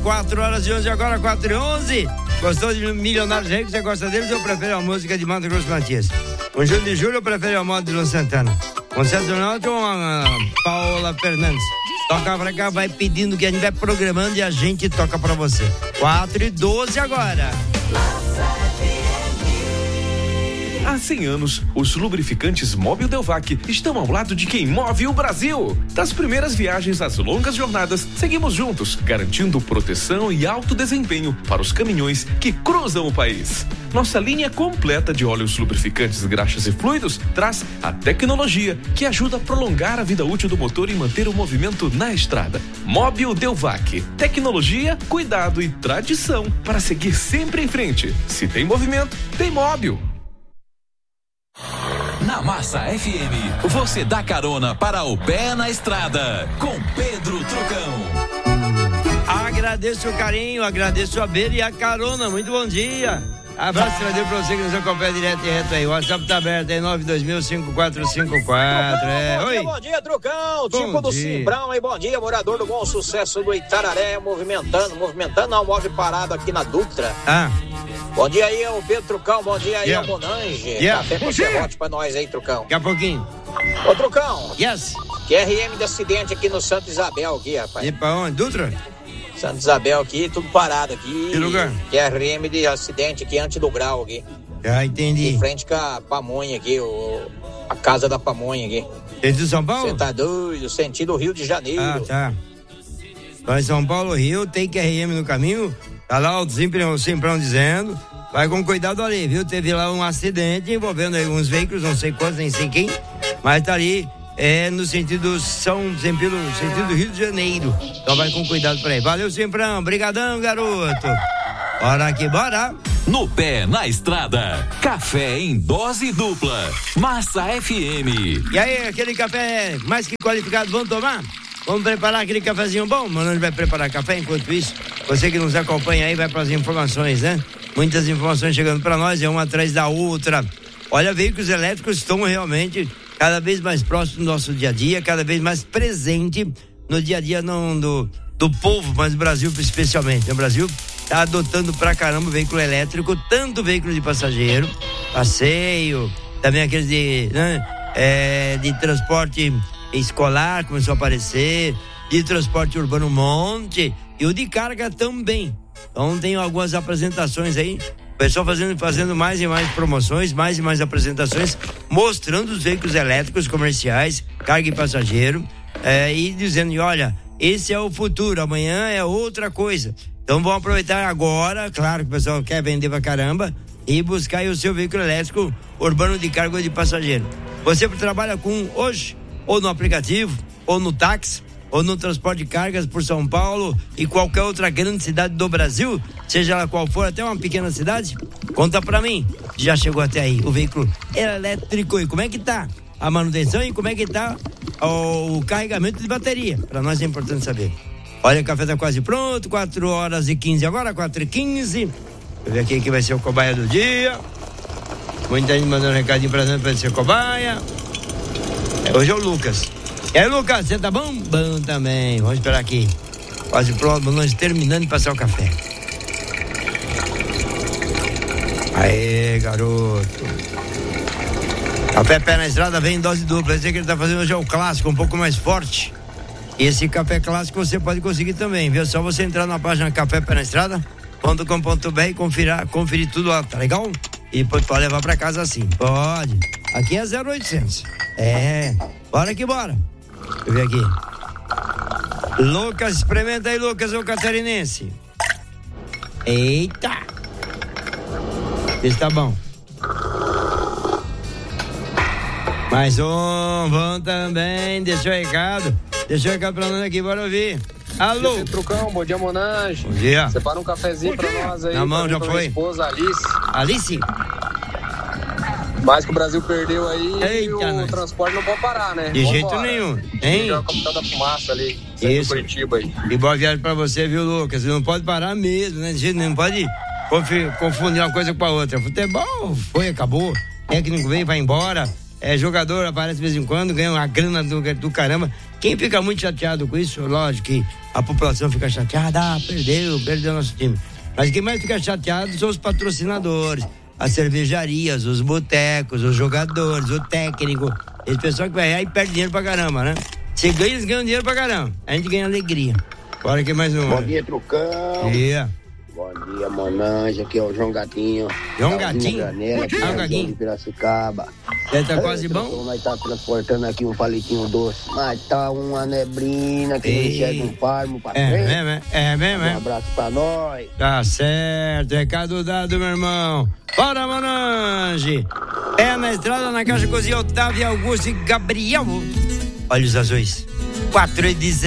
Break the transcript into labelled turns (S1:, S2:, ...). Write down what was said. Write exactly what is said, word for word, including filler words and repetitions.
S1: quatro horas e onze, agora quatro e onze. Gostou de Milionários Ricos? Você gosta deles ou prefere a música de Mato Grosso Matias? Um Júlio de Júlio ou prefere a moda de Luan Santana? Um César Ronaldo ou a Paola Fernandes? Toca pra cá, vai pedindo que a gente vai programando e a gente toca pra você. quatro e doze agora.
S2: Há cem anos, os lubrificantes Mobil Delvac estão ao lado de quem move o Brasil. Das primeiras viagens às longas jornadas, seguimos juntos, garantindo proteção e alto desempenho para os caminhões que cruzam o país. Nossa linha completa de óleos lubrificantes, graxas e fluidos traz a tecnologia que ajuda a prolongar a vida útil do motor e manter o movimento na estrada. Mobil Delvac. Tecnologia, cuidado e tradição para seguir sempre em frente. Se tem movimento, tem Mobil.
S3: Na Massa F M, você dá carona para o pé na estrada, com Pedro Trucão.
S1: Agradeço o carinho, agradeço a beira e a carona, muito bom dia. Abraço trazer pra você que nos acompanha direto e reto aí. O WhatsApp tá aberto aí, nove dois mil, cinco quatro cinco quatro. É.
S4: Bom
S1: Oi.
S4: dia, bom dia, Trucão.
S1: Bom
S4: Tipo do
S1: dia.
S4: Cimbrão aí, bom dia, morador do Bom Sucesso do Itararé, movimentando, movimentando, não, move parado aqui na Dutra.
S1: Ah.
S4: Bom dia aí, o Pedro Trucão, bom dia aí,
S1: Yeah.
S4: ao Monange.
S1: Yeah.
S4: Café com serrote pra nós aí, Trucão.
S1: Daqui a pouquinho.
S4: Ô, Trucão.
S1: Yes.
S4: Q R M de acidente aqui no Santa Isabel aqui, rapaz.
S1: E pra onde? Dutra?
S4: Santa Isabel aqui, tudo parado aqui.
S1: Que lugar?
S4: Q R M de acidente aqui, antes do grau aqui.
S1: Já entendi.
S4: Em frente com a pamonha aqui, o, a casa da pamonha aqui.
S1: Esse de São Paulo?
S4: Você tá doido, sentido Rio de Janeiro.
S1: Ah, tá. Vai São Paulo, Rio, tem Q R M no caminho. Tá lá o Simprão, o Simprão dizendo. Vai com cuidado ali, viu? Teve lá um acidente envolvendo aí uns veículos, não sei quantos, nem sei quem. Mas tá ali, é no sentido São Zempilo, sentido Rio de Janeiro. Então vai com cuidado por aí. Valeu, Simprão. Brigadão, garoto. Bora que bora.
S3: No pé, na estrada, café em dose dupla. Massa F M.
S1: E aí, aquele café mais que qualificado, vamos tomar? Vamos preparar aquele cafezinho bom? Mano, a gente vai preparar café. Enquanto isso, você que nos acompanha aí vai para as informações, né? Muitas informações chegando para nós, é uma atrás da outra. Olha, veículos elétricos estão realmente cada vez mais próximos do nosso dia a dia, cada vez mais presente no dia a dia não do, do povo, mas do Brasil especialmente. O Brasil está adotando pra caramba o veículo elétrico, tanto veículo de passageiro, passeio, também aqueles de, né, é, de transporte escolar começou a aparecer, de transporte urbano um monte, e o de carga também. Então tem algumas apresentações aí, o pessoal fazendo, fazendo mais e mais promoções, mais e mais apresentações, mostrando os veículos elétricos comerciais, carga e passageiro, é, e dizendo, olha, esse é o futuro, amanhã é outra coisa. Então vamos aproveitar agora, claro que o pessoal quer vender pra caramba, e buscar aí o seu veículo elétrico urbano de carga ou de passageiro. Você trabalha com hoje, ou no aplicativo, ou no táxi, ou no transporte de cargas por São Paulo e qualquer outra grande cidade do Brasil, seja lá qual for, até uma pequena cidade, conta pra mim, já chegou até aí o veículo elétrico, e como é que tá a manutenção e como é que tá o, o carregamento de bateria, pra nós é importante saber. Olha, o café tá quase pronto, quatro horas e quinze agora, quatro e quinze, deixa eu ver quem que vai ser o cobaia do dia, muita gente mandando um recadinho pra nós pra ser cobaia, é, hoje é o Lucas. E aí, Lucas, você tá bom? Bom também. Vamos esperar aqui. Quase pronto, nós terminando de passar o café. Aê, garoto. Café pé na estrada vem em dose dupla. Esse que ele tá fazendo hoje é o clássico, um pouco mais forte. E esse café clássico você pode conseguir também, viu? É só você entrar na página café pé na estrada ponto com ponto b r e conferir, conferir tudo lá, tá legal? E pode, pode levar pra casa assim. Pode. Aqui é zero oitocentos. É. Bora que bora. Deixa eu ver aqui. Lucas, experimenta aí, Lucas, o catarinense. Eita! Esse tá bom. Mais um, bom também. Deixa o recado. Deixa o recado pra nós aqui, bora ouvir. Alô?
S5: Bom dia, Trucão, bom dia, Monange.
S1: Bom dia.
S5: Separa um cafezinho pra nós aí.
S1: Na mão, já
S5: pra
S1: foi.
S5: Minha esposa, Alice.
S1: Alice?
S5: Mais que o Brasil perdeu aí,
S1: Eita,
S5: o
S1: nós.
S5: transporte não pode parar, né?
S1: De
S5: Vambora.
S1: jeito nenhum, hein?
S5: É o capitão da fumaça ali,
S1: Isso.
S5: Curitiba aí.
S1: E boa viagem pra você, viu, Lucas? Não pode parar mesmo, né? De jeito nenhum, não pode confundir uma coisa com a outra. Futebol foi, acabou. Técnico veio, vai embora. é, jogador aparece de vez em quando, ganha uma grana do, do caramba. Quem fica muito chateado com isso, lógico que a população fica chateada, ah, perdeu, perdeu nosso time. Mas quem mais fica chateado são os patrocinadores, as cervejarias, os botecos, os jogadores, o técnico. Esse pessoal que vai aí perde dinheiro pra caramba, né? Se ganha, eles ganham dinheiro pra caramba. A gente ganha alegria. Bora que mais um.
S6: Bom dia, Trucão.
S1: Dia.
S6: Bom dia, Monange. Aqui é o João Gatinho.
S1: João Gatinho?
S6: Granela, aqui
S1: Ah,
S6: é
S1: Gatinho.
S6: de Piracicaba.
S1: Você tá
S6: Ei,
S1: quase
S6: Trucão,
S1: bom?
S6: nós tá transportando aqui um palitinho doce. Mas tá uma neblina que não
S1: Ei.
S6: enxerga um palmo pra
S1: É
S6: frente.
S1: mesmo, é? É mesmo,
S6: Um
S1: é?
S6: abraço pra nós.
S1: Tá certo, recado dado, meu irmão. Bora, Monange. É na estrada, na Caixa Cozinha, Otávio, Augusto e Gabriel. Olha os azuis. quatro e dezesseis.